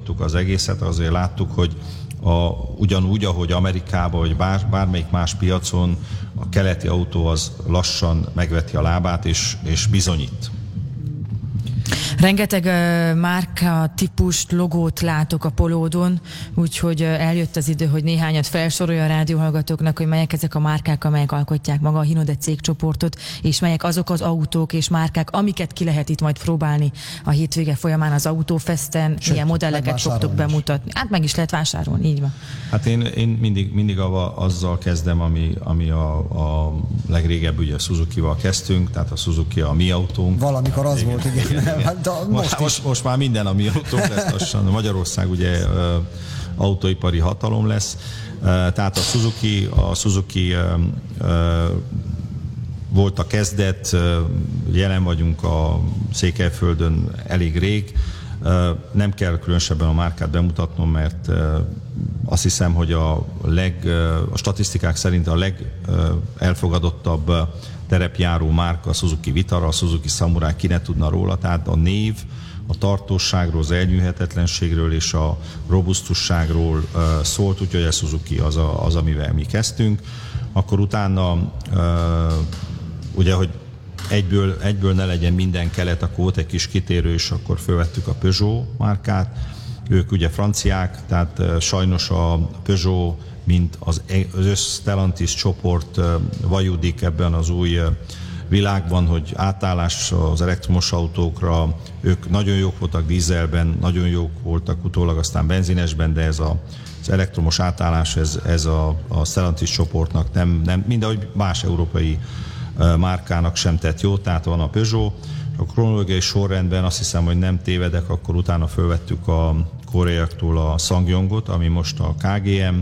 bonyolítottuk az egészet, azért láttuk, hogy ugyanúgy, ahogy Amerikában, vagy bármelyik más piacon, a keleti autó az lassan megveti a lábát, és bizonyít. Rengeteg márka típust, logót látok a Polódon, úgyhogy eljött az idő, hogy néhányat felsorolja a rádióhallgatóknak, hogy melyek ezek a márkák, amelyek alkotják maga a Hinode cégcsoportot, és melyek azok az autók és márkák, amiket ki lehet itt majd próbálni a hétvége folyamán az Autófesten, milyen modelleket fogtok bemutatni. Hát meg is lehet vásárolni, így van. Hát én mindig azzal kezdem, ami a legrégebben ugye a Suzuki-val kezdtünk, tehát a Suzuki a mi autónk. Valamikor az volt, igen. Most már minden a mi autónk lesz lassan. Magyarország ugye autóipari hatalom lesz. Tehát a Suzuki volt a kezdet, jelen vagyunk a Székelyföldön elég rég. Nem kell különösebben a márkát bemutatnom, mert azt hiszem, hogy a statisztikák szerint a legelfogadottabb terepjáró márka a Suzuki Vitara, a Suzuki Samurai, ki ne tudna róla, tehát a név, a tartóságról, az elnyűhetetlenségről és a robusztusságról szólt, úgyhogy a Suzuki az, amivel mi kezdtünk. Akkor utána, ugye, hogy egyből ne legyen minden kelet, akkor volt egy kis kitérő, és akkor fölvettük a Peugeot márkát. Ők ugye franciák, tehát sajnos a Peugeot, mint az Stellantis csoport vajudik ebben az új világban, hogy átállás az elektromos autókra, ők nagyon jók voltak dízelben, nagyon jók voltak utólag aztán benzinesben, de ez az elektromos átállás, ez a Stellantis csoportnak nem mindahogy más európai márkának sem tett jó, tehát van a Peugeot. A kronológiai sorrendben azt hiszem, hogy nem tévedek, akkor utána fölvettük a koreaiaktól a SsangYongot, ami most a KGM.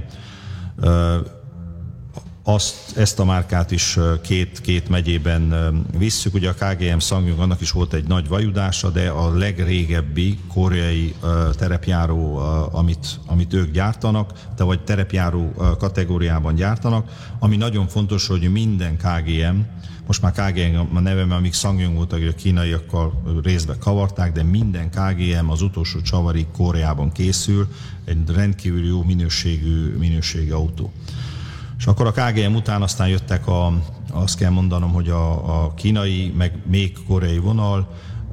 Ezt a márkát is két megyében visszük. Ugye a KGM SsangYong, annak is volt egy nagy vajudása, de a legrégebbi koreai terepjáró, amit ők gyártanak, vagy terepjáró kategóriában gyártanak, ami nagyon fontos, hogy minden KGM, most már KGM a nevem, amíg SsangYong volt, hogy a kínaiakkal részbe kavarták, de minden KGM az utolsó csavarig Koreában készül, egy rendkívül jó minőségű autó. És akkor a KGM után aztán jöttek azt kell mondanom, hogy a kínai, meg még koreai vonal.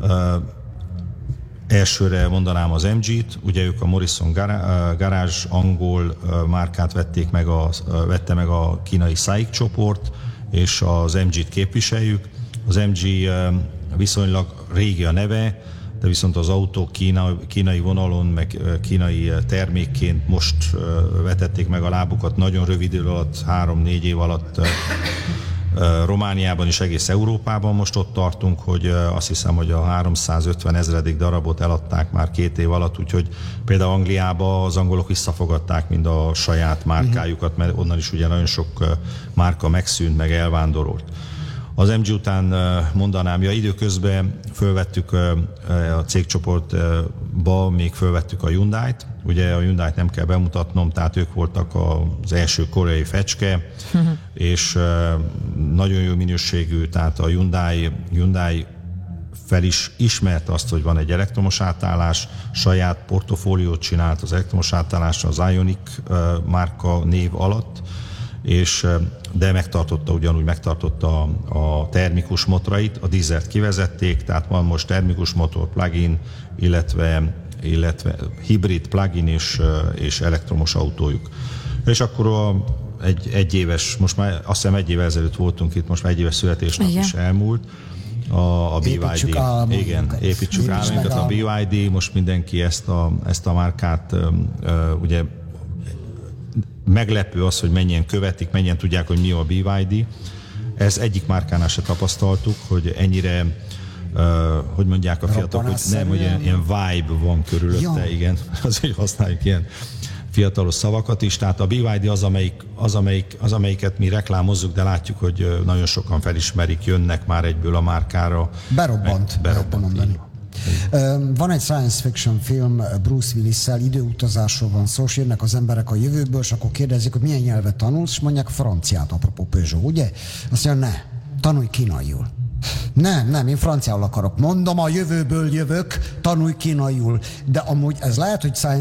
Elsőre mondanám az MG-t, ugye ők a Morrison Garage angol márkát vette meg a kínai SAIC csoport, és az MG-t képviseljük. Az MG viszonylag régi a neve, de viszont az autók kínai vonalon, meg kínai termékként most vetették meg a lábukat nagyon rövid idő alatt, 3-4 év alatt Romániában és egész Európában. Most ott tartunk, hogy azt hiszem, hogy a 350 000. darabot eladták már 2 év alatt, úgyhogy például Angliában az angolok visszafogadták mind a saját márkájukat, mert onnan is ugye nagyon sok márka megszűnt, meg elvándorolt. Az MG után mondanám, időközben fölvettük a cégcsoportba, még fölvettük a Hyundai-t. Ugye a Hyundai-t nem kell bemutatnom, tehát ők voltak az első koreai fecske, és nagyon jó minőségű, tehát a Hyundai fel is ismerte azt, hogy van egy elektromos átállás, saját portofóliót csinált az elektromos átállásra az Ioniq márka név alatt, de ugyanúgy megtartotta a termikus motorait, a dízelt kivezették, tehát van most termikus motor, plug-in, illetve hibrid plug-in és elektromos autójuk. És akkor egy éves, most már azt hiszem 1 évvel ezelőtt voltunk itt, most már 1 éves születésnap is elmúlt. A BYD. Igen, építsük álmainkat. A BYD, most mindenki ezt a márkát ugye meglepő az, hogy mennyien követik, mennyien tudják, hogy mi a BYD. Ez egyik márkánál se tapasztaltuk, hogy ennyire, hogy mondják a fiatalok, hogy nem, hogy ilyen vibe van körülötte, igen, azért használjuk ilyen fiatalos szavakat is. Tehát a BYD az, amelyiket mi reklámozzuk, de látjuk, hogy nagyon sokan felismerik, jönnek már egyből a márkára. Berobbant. Van egy science fiction film Bruce Willis-szel, időutazásról van szó, és jönnek az emberek a jövőből, és akkor kérdezik, hogy milyen nyelvet tanulsz, és mondják franciát, apropó Peugeot, ugye? Azt mondja, ne, tanulj kínaiul. Nem, én franciául akarok. Mondom, a jövőből jövök, tanulj kínaiul. De amúgy ez lehet, hogy